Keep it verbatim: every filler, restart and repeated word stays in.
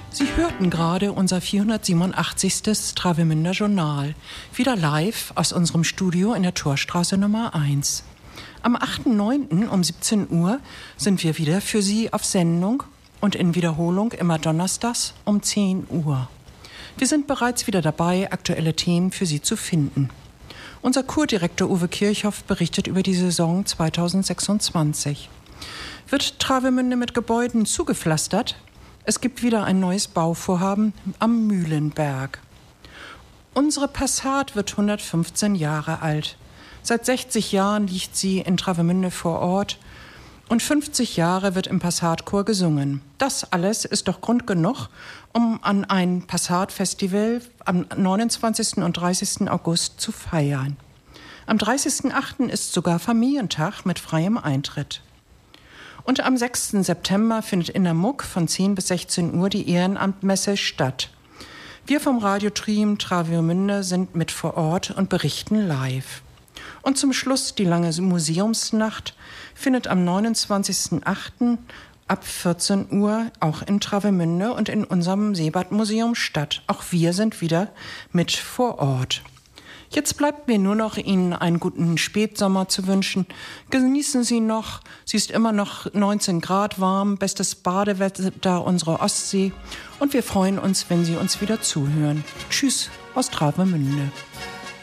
Sie hörten gerade unser vierhundertsiebenundachtzigste Travemünder Journal, wieder live aus unserem Studio in der Torstraße Nummer eins. Am achten neunten um siebzehn Uhr sind wir wieder für Sie auf Sendung und in Wiederholung immer donnerstags um zehn Uhr. Wir sind bereits wieder dabei, aktuelle Themen für Sie zu finden. Unser Kurdirektor Uwe Kirchhoff berichtet über die Saison zweitausendsechsundzwanzig. Wird Travemünde mit Gebäuden zugepflastert? Es gibt wieder ein neues Bauvorhaben am Mühlenberg. Unsere Passat wird hundertfünfzehn Jahre alt. Seit sechzig Jahren liegt sie in Travemünde vor Ort und fünfzig Jahre wird im Passatchor gesungen. Das alles ist doch Grund genug, um an ein Passat-Festival am neunundzwanzigsten und dreißigsten August zu feiern. Am dreißigsten achten ist sogar Familientag mit freiem Eintritt. Und am sechsten September findet in der Muck von zehn bis sechzehn Uhr die Ehrenamtmesse statt. Wir vom Radiotrim Travemünde sind mit vor Ort und berichten live. Und zum Schluss die lange Museumsnacht findet am neunundzwanzigsten achten ab vierzehn Uhr auch in Travemünde und in unserem Seebadmuseum statt. Auch wir sind wieder mit vor Ort. Jetzt bleibt mir nur noch, Ihnen einen guten Spätsommer zu wünschen. Genießen Sie noch, sie ist immer noch neunzehn Grad warm, bestes Badewetter unserer Ostsee. Und wir freuen uns, wenn Sie uns wieder zuhören. Tschüss aus Travemünde.